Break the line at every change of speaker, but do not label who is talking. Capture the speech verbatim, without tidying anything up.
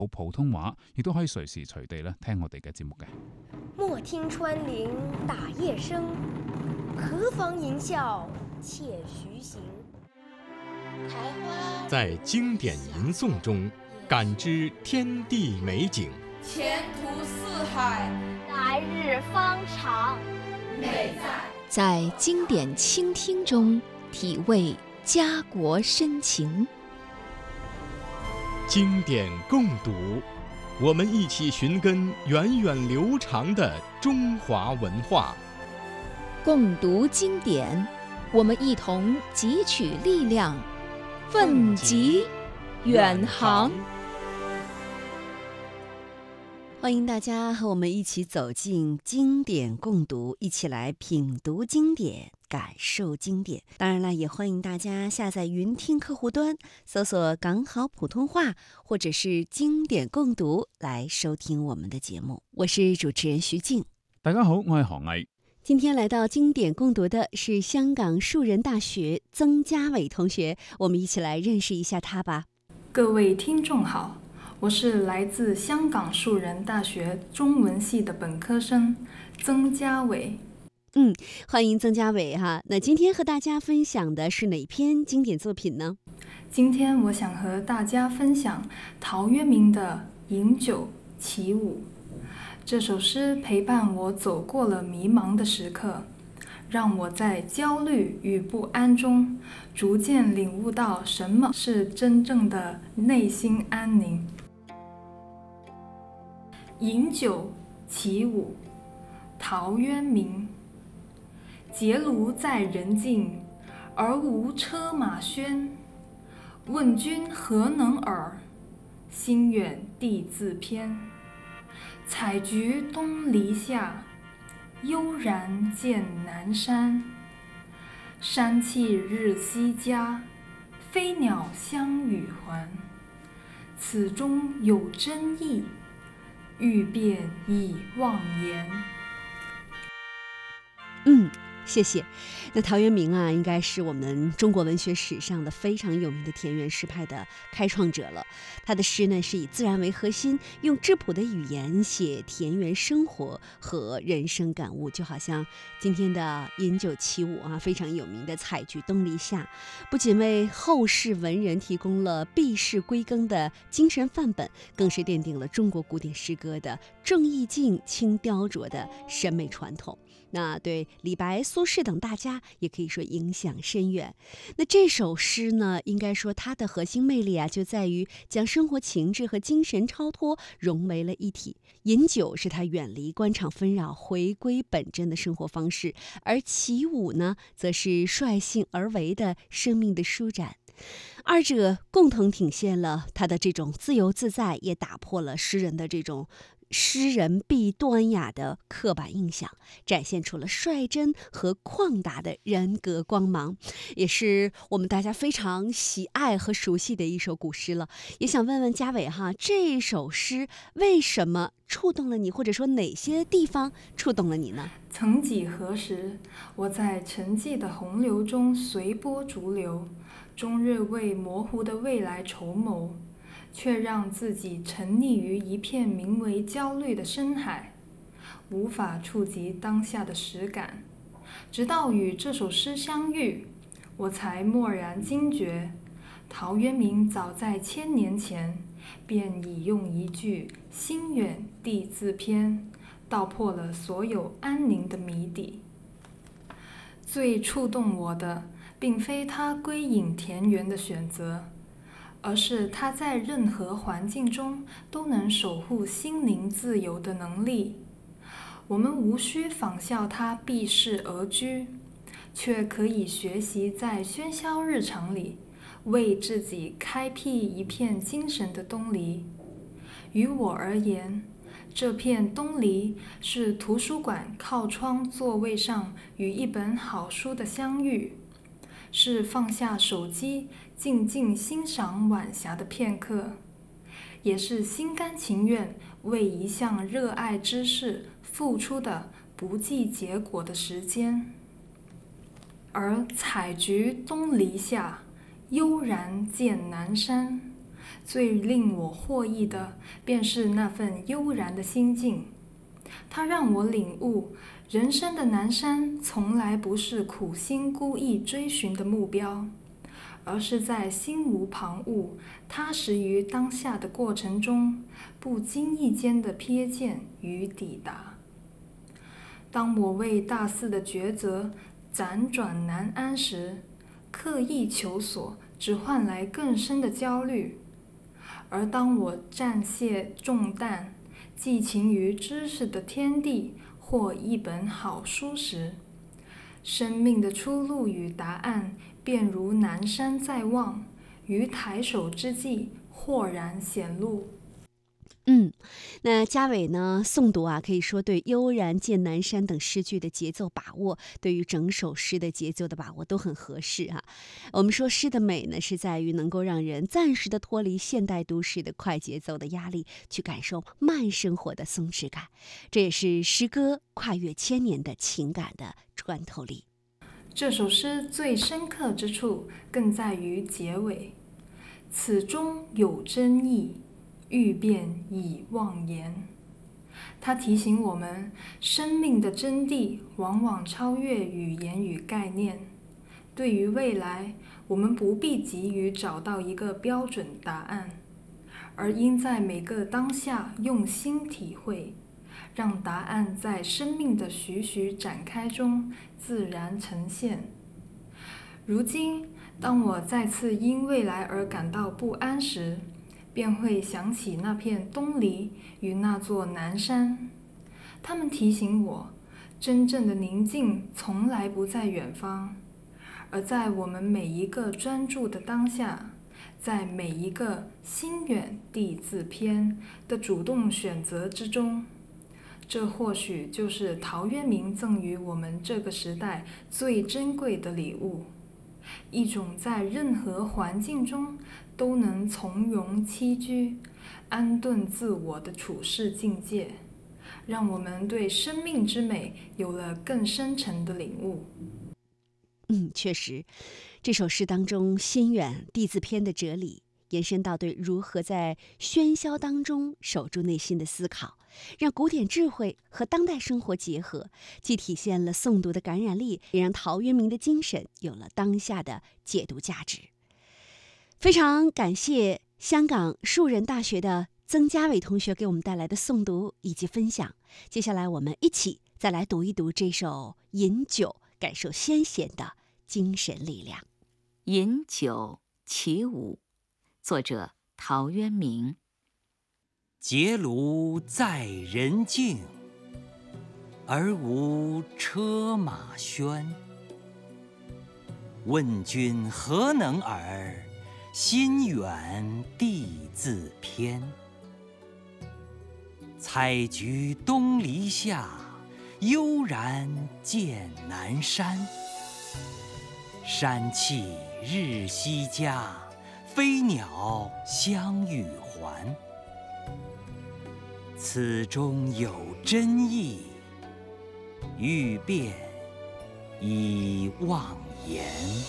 普通話，亦都可以隨時隨地咧聽我哋嘅節目嘅。
莫聽穿林打葉聲，何妨吟嘯且徐行。
在經典吟誦中感知天地美景，
前途似海，
來日方長。
美在
在經典傾聽中體味家國深情。
經典共讀，我們一起尋根源遠流長的中華文化。
共讀經典，我們一同汲取力量，奮楫遠航。
歡迎大家和我們一起走進經典共讀，一起來品讀經典，感受經典。當然了，也歡迎大家下載雲聽客戶端，搜索港好普通話或者是經典共讀來收聽我們的節目。我是主持人徐靜。
大家好，我係何毅。
今天來到經典共讀的是香港樹仁大學曾家偉同學，我們一起來認識一下他吧。
各位聽眾好，我是來自香港樹仁大學中文系的本科生曾家偉。
嗯，歡迎曾家偉哈。那今天和大家分享的是哪篇經典作品呢？
今天我想和大家分享陶淵明的《飲酒起舞》。這首詩陪伴我走過了迷茫的時刻，讓我在焦慮與不安中逐漸領悟到什麼是真正的內心安寧。飲酒起舞，陶淵明。結廬在人境，而無車馬喧。問君何能爾？心遠地自偏。採菊東籬下，悠然見南山。山氣日夕佳，飛鳥相與還。此中有真意，欲辨已忘言。
嗯。謝謝。那陶淵明啊，應該是我們中國文學史上的非常有名的田園詩派的開創者了。他的詩呢，是以自然為核心，用質樸的語言寫田園生活和人生感悟，就好像今天的飲酒起舞啊，非常有名的採菊東籬下，不僅為後世文人提供了避世歸耕的精神範本，更是奠定了中國古典詩歌的重意境、輕雕琢的審美傳統。那對李白、蘇軾等大家也可以說影響深遠。那這首詩呢，應該說它的核心魅力啊，就在於將生活情致和精神超脫融為了一體。飲酒是他遠離官場紛擾，回歸本真的生活方式，而起舞呢，則是率性而為的生命的舒展。二者共同體現了他的這種自由自在，也打破了詩人的這種詩人必端雅的刻板印象，展現出了率真和曠達的人格光芒，也是我們大家非常喜愛和熟悉的一首古詩了。也想問問家偉哈，這首詩為什麼觸動了你，或者說哪些地方觸動了你呢？
曾幾何時，我在沉寂的洪流中隨波逐流，終日為模糊的未來籌謀，卻讓自己沉溺於一片名為焦慮的深海，無法觸及當下的實感。直到與這首詩相遇，我才驀然驚覺，陶淵明早在千年前便已用一句“心遠地自偏”道破了所有安寧的謎底。最觸動我的，並非他歸隱田園的選擇，而是他在任何環境中都能守護心靈自由的能力。我們無需仿效他避世而居，卻可以學習在喧囂日常裡為自己開闢一片精神的東籬。於我而言，這片東籬是圖書館靠窗座位上與一本好書的相遇，是放下手機靜靜欣賞晚霞的片刻，也是心甘情願為一項熱愛之事付出的不計結果的時間。而採菊東籬下，悠然見南山， 最令我获益的，便是那份悠然的心境。它让我领悟，人生的南山从来不是苦心孤诣追寻的目标，而是在心无旁骛、踏实于当下的过程中，不经意间的瞥见与抵达。当我为大肆的抉择辗转难安时，刻意求索，只换来更深的焦虑；而当我暂卸重担，寄情于知识的天地或一本好书时，生命的出路与答案便如南山在望，于抬手之际豁然显露。
嗯，那嘉伟呢诵读啊，可以说对悠然见南山等诗句的节奏把握，对于整首诗的节奏的把握都很合适啊。我们说诗的美呢，是在于能够让人暂时的脱离现代都市的快节奏的压力，去感受慢生活的松弛感，这也是诗歌跨越千年的情感的穿透力。
这首诗最深刻之处，更在于结尾，此中有真意，欲辨已忘言。它提醒我们，生命的真谛往往超越语言与概念。对于未来，我们不必急于找到一个标准答案，而应在每个当下用心体会，让答案在生命的徐徐展开中自然呈现。如今，当我再次因未来而感到不安时，便会想起那片东篱与那座南山，它们提醒我，真正的宁静从来不在远方，而在我们每一个专注的当下，在每一个心远地自偏的主动选择之中。这或许就是陶渊明赠予我们这个时代最珍贵的礼物，一种在任何环境中都能从容栖居、安顿自我的处世境界，让我们对生命之美有了更深沉的领悟。
嗯，确实，这首诗当中心远地自偏的哲理，延伸到对如何在喧嚣当中守住内心的思考，让古典智慧和当代生活结合，既体现了诵读的感染力，也让陶渊明的精神有了当下的解读价值。非常感谢香港树人大学的曾嘉伟同学给我们带来的诵读以及分享。接下来我们一起再来读一读这首《饮酒》，感受先贤的精神力量。
饮酒其五，作者陶渊明。
结庐在人境，而无车马喧。问君何能尔？心远地自偏。采菊东篱下，悠然见南山。山气日夕佳，飞鸟相与还。此中有真意，欲辨已忘言。